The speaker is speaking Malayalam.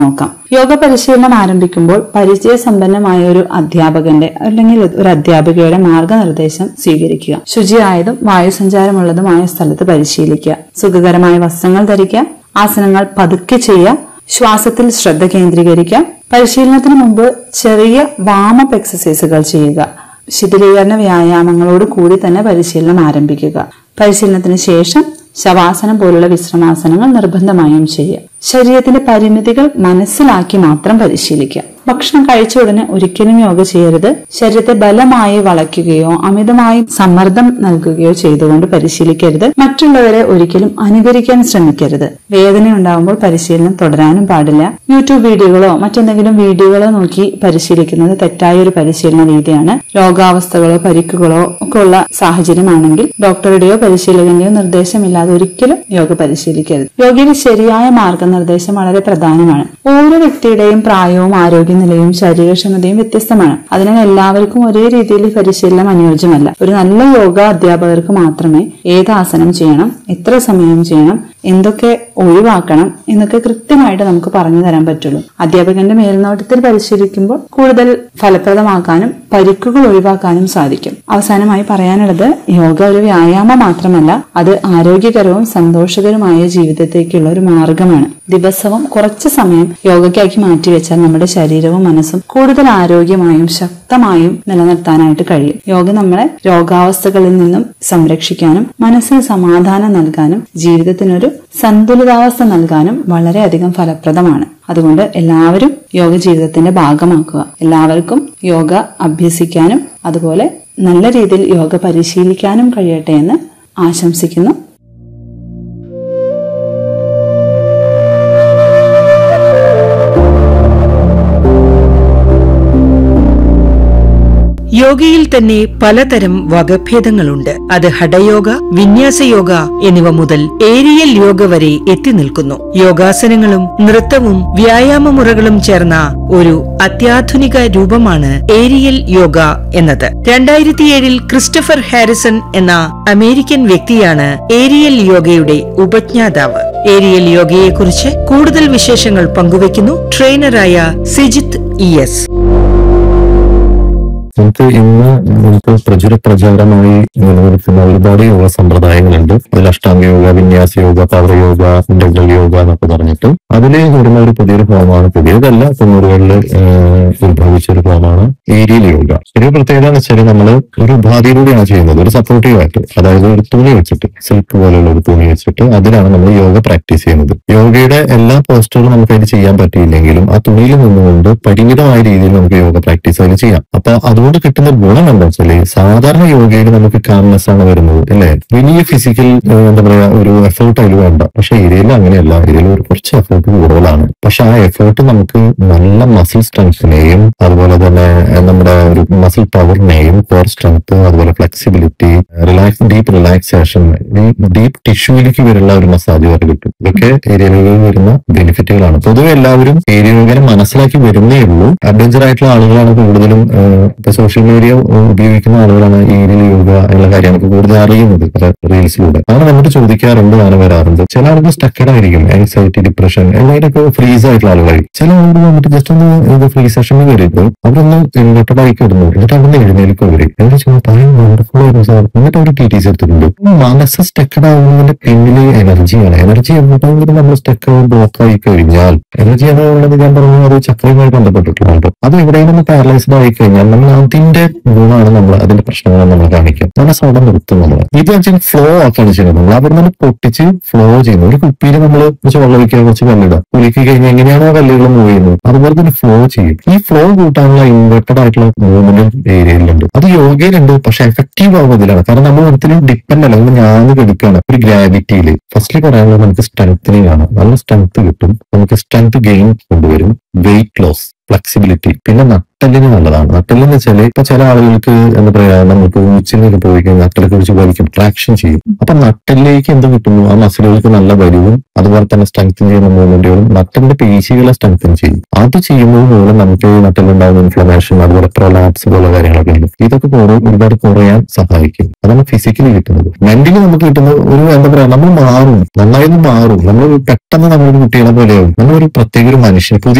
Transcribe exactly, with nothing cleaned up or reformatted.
നോക്കാം. യോഗ പരിശീലനം ആരംഭിക്കുമ്പോൾ പരിചയസമ്പന്നമായ ഒരു അധ്യാപകന്റെ അല്ലെങ്കിൽ ഒരു അധ്യാപികയുടെ മാർഗനിർദ്ദേശം സ്വീകരിക്കുക. ശുചിയായതും വായുസഞ്ചാരമുള്ളതുമായ സ്ഥലത്ത് പരിശീലിക്കുക. സുഖകരമായ വസ്ത്രങ്ങൾ ധരിക്കുക. ആസനങ്ങൾ പതുക്കെ ചെയ്യുക. ശ്വാസത്തിൽ ശ്രദ്ധ കേന്ദ്രീകരിക്കുക. പരിശീലനത്തിന് മുമ്പ് ചെറിയ വാമപ്പ് എക്സസൈസുകൾ ചെയ്യുക. ശിഥിലീകരണ വ്യായാമങ്ങളോട് കൂടി തന്നെ പരിശീലനം ആരംഭിക്കുക. പരിശീലനത്തിന് ശേഷം ശവാസനം പോലുള്ള വിശ്രമാസനങ്ങൾ നിർബന്ധമായും ചെയ്യുക. ശരീരത്തിന്റെ പരിമിതികൾ മനസ്സിലാക്കി മാത്രം പരിശീലിക്കുക. ഭക്ഷണം കഴിച്ച ഉടനെ ഒരിക്കലും യോഗ ചെയ്യരുത്. ശരീരത്തെ ബലമായി വളയ്ക്കുകയോ അമിതമായി സമ്മർദ്ദം നൽകുകയോ ചെയ്തുകൊണ്ട് പരിശീലിക്കരുത്. മറ്റുള്ളവരെ ഒരിക്കലും അനുകരിക്കാൻ ശ്രമിക്കരുത്. വേദന ഉണ്ടാകുമ്പോൾ പരിശീലനം തുടരാനും പാടില്ല. യൂട്യൂബ് വീഡിയോകളോ മറ്റെന്തെങ്കിലും വീഡിയോകളോ നോക്കി പരിശീലിക്കുന്നത് തെറ്റായ ഒരു പരിശീലന രീതിയാണ്. രോഗാവസ്ഥകളോ പരിക്കുകളോ ഒക്കെ ഉള്ള സാഹചര്യമാണെങ്കിൽ ഡോക്ടറുടെയോ പരിശീലകന്റെയോ നിർദ്ദേശമില്ലാതെ ഒരിക്കലും യോഗ പരിശീലിക്കരുത്. യോഗയുടെ ശരിയായ മാർഗനിർദ്ദേശം വളരെ പ്രധാനമാണ്. ഓരോ വ്യക്തിയുടെയും പ്രായവും ആരോഗ്യ നിലയും ശരീരക്ഷമതയും വ്യത്യസ്തമാണ്. അതിനാൽ എല്ലാവർക്കും ഒരേ രീതിയിൽ പരിശീലനം അനുയോജ്യമല്ല. ഒരു നല്ല യോഗ അധ്യാപകർക്ക് മാത്രമേ ഏത് ആസനം ചെയ്യണം, എത്ര സമയം ചെയ്യണം, എന്തൊക്കെ ഒഴിവാക്കണം എന്നൊക്കെ കൃത്യമായിട്ട് നമുക്ക് പറഞ്ഞു തരാൻ പറ്റുള്ളൂ. അധ്യാപകന്റെ മേൽനോട്ടത്തിൽ പരിശീലിക്കുമ്പോൾ കൂടുതൽ ഫലപ്രദമാക്കാനും പരിക്കുകൾ ഒഴിവാക്കാനും സാധിക്കും. അവസാനമായി പറയാനുള്ളത്, യോഗ ഒരു വ്യായാമം മാത്രമല്ല, അത് ആരോഗ്യകരവും സന്തോഷകരമായ ജീവിതത്തേക്കുള്ള ഒരു മാർഗമാണ്. ദിവസവും കുറച്ച് സമയം യോഗയ്ക്കാക്കി മാറ്റിവെച്ചാൽ നമ്മുടെ ശരീരവും മനസ്സും കൂടുതൽ ആരോഗ്യമായും ശക്തമായും നിലനിർത്താനായിട്ട് കഴിയും. യോഗ നമ്മളെ രോഗാവസ്ഥകളിൽ നിന്നും സംരക്ഷിക്കാനും മനസ്സിന് സമാധാനം നൽകാനും ജീവിതത്തിനൊരു സന്തുലിതാവസ്ഥ നൽകാനും വളരെയധികം ഫലപ്രദമാണ്. അതുകൊണ്ട് എല്ലാവരും യോഗ ജീവിതത്തിന്റെ ഭാഗമാക്കുക. എല്ലാവർക്കും യോഗ അഭ്യസിക്കാനും അതുപോലെ നല്ല രീതിയിൽ യോഗ പരിശീലിക്കാനും കഴിയട്ടെ എന്ന് ആശംസിക്കുന്നു. യോഗയിൽ തന്നെ പലതരം വകഭേദങ്ങളുണ്ട്. അത് ഹഠയോഗ, വിന്യാസയോഗ എന്നിവ മുതൽ ഏരിയൽ യോഗ വരെ എത്തി നിൽക്കുന്നു. യോഗാസനങ്ങളും നൃത്തവും വ്യായാമമുറകളും ചേർന്ന ഒരു അത്യാധുനിക രൂപമാണ് ഏരിയൽ യോഗ എന്നത്. രണ്ടായിരത്തി ഏഴിൽ ക്രിസ്റ്റഫർ ഹാരിസൺ എന്ന അമേരിക്കൻ വ്യക്തിയാണ് ഏരിയൽ യോഗയുടെ ഉപജ്ഞാതാവ്. ഏരിയൽ യോഗയെക്കുറിച്ച് കൂടുതൽ വിശേഷങ്ങൾ പങ്കുവയ്ക്കുന്നു ട്രെയിനറായ സിജിത്ത് ഇ എസ്. നമുക്ക് ഇന്ന് നമുക്ക് പ്രചുര പ്രചാരമായി നിലനിൽക്കുന്ന ഒരുപാട് യോഗ സമ്പ്രദായങ്ങളുണ്ട്. അതിൽ അഷ്ടാംഗ യോഗ, വിന്യാസ യോഗ, പവർ യോഗ, ഇന്റഗ്രൽ യോഗ എന്നൊക്കെ പറഞ്ഞിട്ട് അതിൽ വരുന്ന ഒരു പുതിയൊരു ഫോമാണ്. പുതിയതല്ല, തൊണ്ണൂറുകളിൽ ഉത്ഭവിച്ച ഒരു ഫോമാണ് ഏരിയൽ യോഗ. ഒരു പ്രത്യേകത എന്ന് വെച്ചാൽ നമ്മൾ ഒരു ഉപാധിയിലൂടെയാണ് ചെയ്യുന്നത്, ഒരു സപ്പോർട്ടീവ് ആയിട്ട്. അതായത് ഒരു തുണി വെച്ചിട്ട്, സിൽക്ക് പോലെയുള്ള ഒരു തുണി വെച്ചിട്ട് അതിലാണ് നമ്മൾ യോഗ പ്രാക്ടീസ് ചെയ്യുന്നത്. യോഗയുടെ എല്ലാ പോസ്റ്ററുകളും നമുക്ക് അതിൽ ചെയ്യാൻ പറ്റിയില്ലെങ്കിലും ആ തുണിയിൽ നിന്നുകൊണ്ട് പരിമിതമായ രീതിയിൽ നമുക്ക് യോഗ പ്രാക്ടീസ് അതിൽ ചെയ്യാം. അപ്പൊ അതുകൊണ്ട് കിട്ടുന്ന ഗുണം എന്താ വെച്ചാല്, സാധാരണ യോഗയിൽ നമുക്ക് കാംനെസ് ആണ് വരുന്നത്, അല്ലെ? വലിയ ഫിസിക്കൽ എന്താ പറയാ ഒരു എഫേർട്ട് അതിൽ വേണ്ട. പക്ഷെ ഏരിയയിൽ അങ്ങനെയല്ല. ഏരിയയിൽ ഒരു കുറച്ച് എഫേർട്ട് കൂടുതലാണ്. പക്ഷെ ആ എഫേർട്ട് നമുക്ക് നല്ല മസിൽ സ്ട്രെങ്ത്തിനെയും അതുപോലെ തന്നെ നമ്മുടെ ഒരു മസിൽ പവറിനെയും, കോർ സ്ട്രെങ്ത്, അതുപോലെ flexibility, relax deep relaxation, deep ടിഷ്യൂയിലേക്ക് വരുന്ന ഒരു മസാജ് വരെ കിട്ടും. ഇതൊക്കെ ഏരിയൽ യോഗയിൽ വരുന്ന ബെനിഫിറ്റുകളാണ്. പൊതുവെ എല്ലാവരും ഏരിയൽ യോഗനെ മനസ്സിലാക്കി വരുന്നേ ഉള്ളൂ. അഡ്വഞ്ചർ ആയിട്ടുള്ള ആളുകളാണ് കൂടുതലും സോഷ്യൽ മീഡിയ ഉപയോഗിക്കുന്ന ആളുകളാണ് ഏരിയൽ യോഗ എന്നുള്ള കാര്യം നമുക്ക് കൂടുതൽ അറിയുന്നത് റീൽസിലൂടെ. അങ്ങനെ നമുക്ക് ചോദിക്കാറുണ്ട്, അങ്ങനെ വരാറുണ്ട്. ചില ആളുകൾ സ്റ്റക്കഡ് ആയിരിക്കും, ആൻസൈറ്റി, ഡിപ്രഷൻ എല്ലാവരൊക്കെ ഫ്രീസ് ആയിട്ടുള്ള ആളുകളായി. ചില ആളുകൾ വന്നിട്ട് ജസ്റ്റ് ഒന്ന് ഫ്രീ സെഷനിൽ വരുമ്പോൾ അവരൊന്ന് ഇൻവെർട്ടഡ് ആയി കിടന്നു, എന്നിട്ട് അവിടെ നിന്ന് എഴുന്നേൽക്കും. അവര് എന്നിട്ട് ചോദിച്ചാൽ വണ്ടർഫുൾ ആയിരുന്നു സാർ, എന്നിട്ട് അവർ ടി ടി സി എടുത്തിട്ടുണ്ട്. മനസ്സ് സ്റ്റക്കഡ് ആവുന്നതിന്റെ പിന്നില് എനർജിയാണ്. എനർജി എവിടെയെങ്കിലും നമ്മൾ സ്റ്റക്ക് ബ്ലോക്ക് ആയി കഴിഞ്ഞാൽ, എനർജി എന്നുള്ളത് ഞാൻ പറഞ്ഞു അത് ചക്രയുമായി ബന്ധപ്പെട്ടിട്ടുള്ളത്. അത് എവിടെയെങ്കിലും പാരലൈസ്ഡ് ആയി കഴിഞ്ഞാൽ നമ്മൾ അതിന്റെ ഗുണമാണ് നമ്മൾ അതിന്റെ പ്രശ്നങ്ങളാണ് നമ്മൾ കാണിക്കുക. നല്ല സൗണ്ട് നിർത്തും നമ്മൾ. ഇത് വെച്ചാൽ ഫ്ലോ ആക്കാണ് ചെയ്യുന്നത്. നമ്മൾ അവിടെ നിന്ന് പൊട്ടിച്ച് ഫ്ലോ ചെയ്യുന്നു. ഒരു കുപ്പിയിൽ നമ്മൾ കുറച്ച് വെള്ളം ഒഴിക്കുക, കുറച്ച് കല്ലിടുക, ഒഴുക്കി കഴിഞ്ഞാൽ എങ്ങനെയാണോ കല്ലുകൾ മൂവ് ചെയ്യുന്നത് അതുപോലെ തന്നെ ഫ്ലോ ചെയ്യും. ഈ ഫ്ലോ കൂട്ടാനുള്ള ഇൻവെർട്ടഡ് ആയിട്ടുള്ള മൂവ്മെന്റ് ഏരിയയിലുണ്ട്, അത് യോഗയിലുണ്ട്. പക്ഷെ എഫക്റ്റീവ് ആവുന്നതിലാണ്. കാരണം നമ്മൾ ഒരിക്കലും ഡിപ്പെൻഡ് അല്ല, നമ്മൾ ഞാന് കെടുക്കുകയാണ് ഒരു ഗ്രാവിറ്റിയിൽ. ഫസ്റ്റ്ലി പറയാനുള്ളത് നമുക്ക് സ്ട്രെങ്തനിങ് ആണ്. നല്ല സ്ട്രെങ്ത് കിട്ടും, നമുക്ക് സ്ട്രെങ്ത് ഗെയിൻ കൊണ്ടുവരും, വെയിറ്റ് ലോസ്. ഫ്ലെക്സിബിലിറ്റി. പിന്നെ നട്ടെല്ലിന് നല്ലതാണ്. നട്ടെല്ലെന്ന് വെച്ചാല് ഇപ്പൊ ചില ആളുകൾക്ക് എന്താ പറയാ, നമുക്ക് ഊച്ചിലൊക്കെ പോയി കഴിഞ്ഞാൽ നട്ടെല്ലൊക്കെ വെച്ച് വലിക്കും, ട്രാക്ഷൻ ചെയ്യും. അപ്പൊ നട്ടെല്ലിലേക്ക് എന്ത് കിട്ടുന്നു? ആ മസിലുകൾക്ക് നല്ല വലിവും അതുപോലെ തന്നെ സ്ട്രെങ്തൻ ചെയ്യുന്ന മൂവ്മെന്റുകളും നട്ടെല്ലിന്റെ പേശികളെ സ്ട്രെങ്തൻ ചെയ്യും. അത് ചെയ്യുന്നത് മൂലം നമുക്ക് നട്ടെല്ലുണ്ടാകുന്ന ഇൻഫ്ലമേഷൻ, അതുപോലെ പ്രൊലാപ്സ് പോലുള്ള കാര്യങ്ങളൊക്കെ ഉണ്ട്. ഇതൊക്കെ കുറേ ഒരുപാട് കുറയാൻ സഹായിക്കും. അതാണ് ഫിസിക്കലി കിട്ടുന്നത്. മെന്റലി നമുക്ക് കിട്ടുന്നത് ഒരു എന്താ പറയാ, നമ്മൾ മാറും, നന്നായി മാറും. നമ്മൾ പെട്ടെന്ന് നമ്മളൊരു കുട്ടികളെ പോലെയാവും. നമ്മളൊരു പ്രത്യേക ഒരു മനുഷ്യൻ, പുതിയ